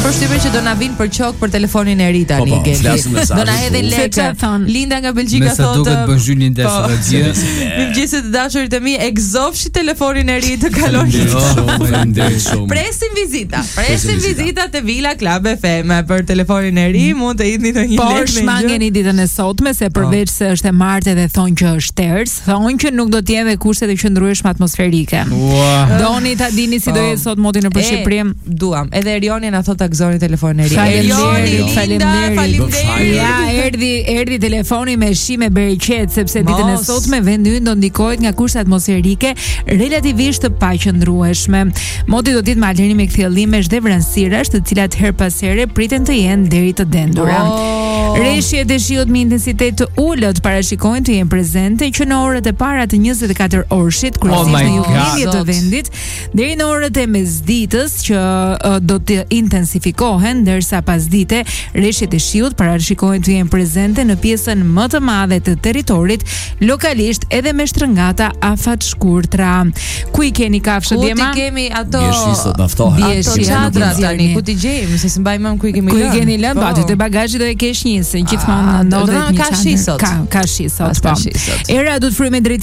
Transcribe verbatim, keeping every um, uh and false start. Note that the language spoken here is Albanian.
përshtypjen që do na vinë për qok për telefonin e ri tani. Po, po, flasim me sa. Do na hedhë lekë. Linda nga Belgjika thotë. Nëse duket bën Zhylin des radio. Mirëmëngjes të dashurit e mi, e gëzofshi telefonin e ri të kalon. Presim vizita. Presim vizita te Villa Club F M për telefonin e ri, mund të idhni në një lekë. Por shmangeni ditën e sotme se përveç se është e martë dhe thonë që është ters, thonë që nuk do të jenë kushtet e qëndrueshme atmosferike. Doni ta dini si do jetë sot moti në Shqipëri. Duam. Edhe Erioni na thot ta gëzoni telefonin e ri. Faleminderit, faleminderit. Ja, erdhi erdhi telefoni me shi me bereqet sepse ditën e sotme vendi ynë do ndikohet nga kushtet atmosferike relativisht të paqëndrueshme. Moti do të jetë me alternime kthjellimesh dhe vranësirash, të cilat her pas here priten të jenë deri të dendura. Oh. Reshjet e shiut me intensitet të ulët parashikohen të jenë prezente që në orët e para të njëzet e katër orëshit, kryesisht në juglindje të vendit, deri në orët e mesditës që uh, do të intensifikohen, ndërsa pasdite reshjet e shiut parashikohen të jenë prezente në pjesën më të madhe të territorit, lokalisht edhe me shtrëngata afat shkurtra. Ku i keni kafshët djema? Ku ti kemi ato? Bjeshisot naftohen. Ato çadra tani, ku ti gjejmë, se s'mbaj mend ku i kemi lënë. Ku i keni lënë? Aty te bagazhi do e kesh një, se gjithmonë ndodhet një çantë. Ka shi sot. Ka, ka shi sot. Po. Era do të frymë drejt